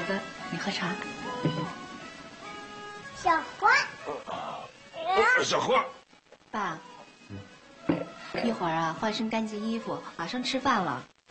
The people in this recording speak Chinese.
哥，你喝茶。 小花， 小花， 爸，一会儿啊，换身干净衣服，马上吃饭了。